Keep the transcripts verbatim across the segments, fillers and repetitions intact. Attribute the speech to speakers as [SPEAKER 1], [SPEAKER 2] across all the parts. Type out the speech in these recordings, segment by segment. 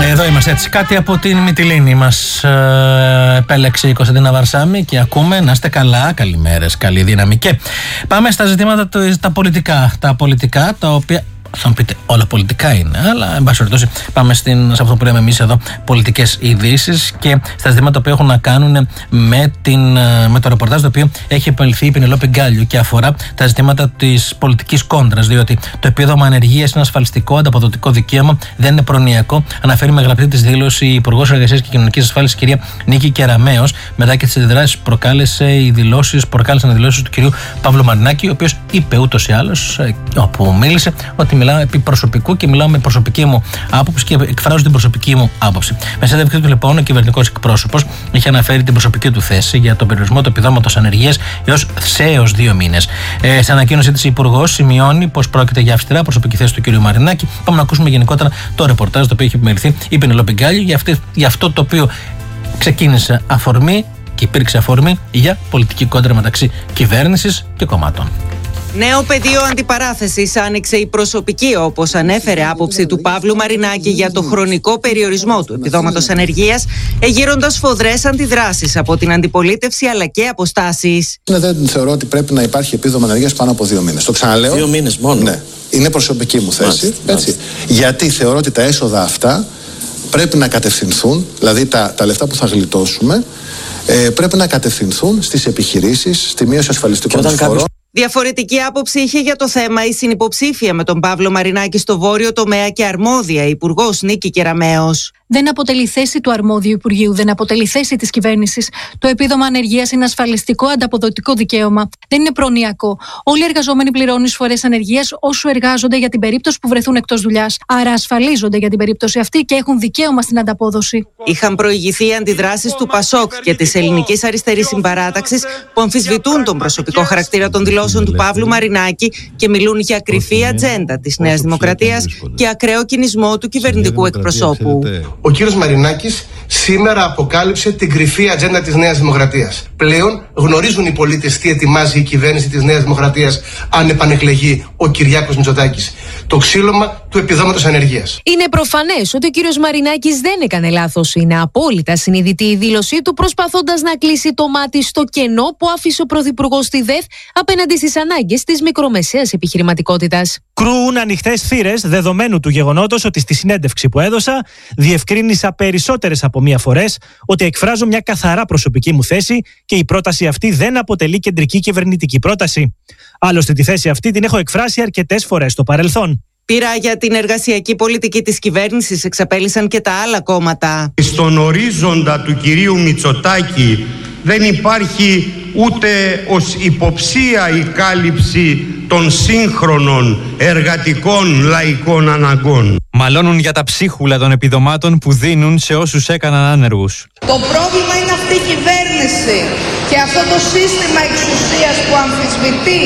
[SPEAKER 1] Εδώ είμαστε έτσι. Κάτι από την Μυτιλήνη μας ε, επέλεξε η Κωνσταντίνα Βαρσάμη και ακούμε. Να είστε καλά, καλημέρες, καλή δύναμη. Και πάμε στα ζητήματα τα πολιτικά. Τα πολιτικά τα οποία. Θα μου πείτε, όλα πολιτικά είναι, αλλά εν πάση περιπτώσει πάμε στην, σε αυτό που λέμε εμείς εδώ, πολιτικές ειδήσεις και στα ζητήματα που έχουν να κάνουν με, την, με το ρεπορτάζ το οποίο έχει επανελθεί η Πενελόπη Γκάλιου και αφορά τα ζητήματα της πολιτικής κόντρας. Διότι το επίδομα ανεργίας είναι ασφαλιστικό, ανταποδοτικό δικαίωμα, δεν είναι προνοιακό. Αναφέρει με γραπτή της δήλωση η Υπουργός Εργασίας και Κοινωνικής Ασφάλισης, κυρία Νίκη Κεραμέως, μετά και τις αντιδράσεις που προκάλεσε οι δηλώσεις, προκάλεσαν οι δηλώσεις του κυρίου Παύλου Μαρινάκη, ο οποίος είπε ούτως ή άλλως, όπου μίλησε, ότι μιλάω επί προσωπικού και μιλάω με προσωπική μου άποψη και εκφράζω την προσωπική μου άποψη. Με συνέντευξή του, λοιπόν, ο κυβερνητικός εκπρόσωπος είχε αναφέρει την προσωπική του θέση για τον περιορισμό του επιδόματος ανεργίας έως σε έως δύο μήνες. Ε, σε ανακοίνωσή της, η Υπουργός σημειώνει πως πρόκειται για αυστηρά προσωπική θέση του κ. Μαρινάκη. Πάμε να ακούσουμε γενικότερα το ρεπορτάζ το οποίο έχει επιμεληθεί η Πενελόπη Γκάλιου για, για αυτό το οποίο ξεκίνησε αφορμή και υπήρξε αφορμή για πολιτική κόντρα μεταξύ κυβέρνησης και κομμάτων.
[SPEAKER 2] Νέο πεδίο αντιπαράθεσης άνοιξε η προσωπική, όπως ανέφερε, άποψη του Παύλου Μαρινάκη για το χρονικό περιορισμό του επιδόματος ανεργίας, εγείροντας σφοδρές αντιδράσεις από την αντιπολίτευση αλλά και αποστάσεις.
[SPEAKER 3] Δεν θεωρώ ότι πρέπει να υπάρχει επίδομα ανεργίας πάνω από δύο μήνες. Το ξαναλέω.
[SPEAKER 4] Δύο μήνες μόνο.
[SPEAKER 3] Ναι. Είναι προσωπική μου θέση.
[SPEAKER 4] Μάλιστα,
[SPEAKER 3] έτσι.
[SPEAKER 4] μάλιστα.
[SPEAKER 3] Γιατί θεωρώ ότι τα έσοδα αυτά πρέπει να κατευθυνθούν, δηλαδή τα, τα λεφτά που θα γλιτώσουμε, ε, πρέπει να κατευθυνθούν στις επιχειρήσεις, στη μείωση ασφαλιστικών εισφορών.
[SPEAKER 2] Διαφορετική άποψη είχε για το θέμα η συνυποψήφια με τον Παύλο Μαρινάκη στο βόρειο τομέα και αρμόδια Υπουργός Νίκη Κεραμέως.
[SPEAKER 5] Δεν αποτελεί θέση του αρμόδιου Υπουργείου, δεν αποτελεί θέση της κυβέρνησης. Το επίδομα ανεργίας είναι ασφαλιστικό, ανταποδοτικό δικαίωμα. Δεν είναι προνοιακό. Όλοι οι εργαζόμενοι πληρώνουν εισφορές ανεργίας όσο εργάζονται για την περίπτωση που βρεθούν εκτός δουλειάς. Άρα ασφαλίζονται για την περίπτωση αυτή και έχουν δικαίωμα στην ανταπόδοση.
[SPEAKER 2] Είχαν προηγηθεί αντιδράσεις του ΠΑΣΟΚ και της Ελληνικής Αριστερής Συμπαράταξης που αμφισβητούν τον προσωπικό χαρακτήρα των δηλώσεων του Παύλου Μαρινάκη και μιλούν για κρυφή ατζέντα της Νέας Δημοκρατίας και ακραίο κινησμό του κυβερνητικού εκπροσώπου.
[SPEAKER 6] Ο κύριος Μαρινάκης σήμερα αποκάλυψε την κρυφή ατζέντα της Νέας Δημοκρατίας. Πλέον γνωρίζουν οι πολίτες τι ετοιμάζει η κυβέρνηση της Νέας Δημοκρατίας αν επανεκλεγεί ο Κυριάκος Μητσοτάκης. Το ξύλωμα του επιδόματος ανεργίας.
[SPEAKER 7] Είναι προφανές ότι ο κύριος Μαρινάκης δεν έκανε λάθος. Είναι απόλυτα συνειδητή η δήλωσή του, προσπαθώντας να κλείσει το μάτι στο κενό που άφησε ο Πρωθυπουργός στη ΔΕΘ απέναντι στις ανάγκες της μικρομεσαίας επιχειρηματικότητας.
[SPEAKER 8] Κρούουν ανοιχτές θύρες δεδομένου του γεγονότος ότι στη συνέντευξη που έδωσα διευκρίνησα περισσότερες από μία φορές ότι εκφράζω μια καθαρά προσωπική μου θέση και η πρόταση αυτή δεν αποτελεί κεντρική κυβερνητική πρόταση. Άλλωστε, τη θέση αυτή την έχω εκφράσει αρκετές φορές στο παρελθόν.
[SPEAKER 2] Πειρά για την εργασιακή πολιτική της κυβέρνησης εξαπέλυσαν και τα άλλα κόμματα.
[SPEAKER 9] Στον ορίζοντα του κυρίου Μητσοτάκη δεν υπάρχει ούτε ως υποψία η κάλυψη των σύγχρονων εργατικών λαϊκών αναγκών.
[SPEAKER 10] Μαλώνουν για τα ψίχουλα των επιδομάτων που δίνουν σε όσους έκαναν άνεργους.
[SPEAKER 11] Το πρόβλημα είναι αυτή η κυβέρνηση και αυτό το σύστημα εξουσίας που αμφισβητεί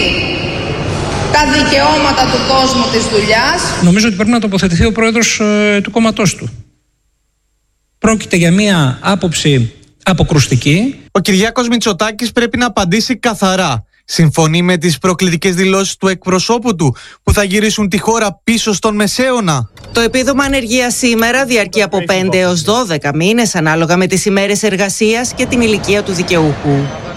[SPEAKER 11] τα δικαιώματα του κόσμου της δουλειάς.
[SPEAKER 12] Νομίζω ότι πρέπει να τοποθετηθεί ο πρόεδρος ε, του κόμματός του. Πρόκειται για μία άποψη αποκρουστική.
[SPEAKER 10] Ο Κυριάκος Μητσοτάκης πρέπει να απαντήσει καθαρά. Συμφωνεί με τις προκλητικές δηλώσεις του εκπροσώπου του που θα γυρίσουν τη χώρα πίσω στον μεσαίωνα.
[SPEAKER 2] Το επίδομα ανεργίας σήμερα διαρκεί από πέντε έως δώδεκα μήνες ανάλογα με τις ημέρες εργασίας και την ηλικία του δικαιούχου.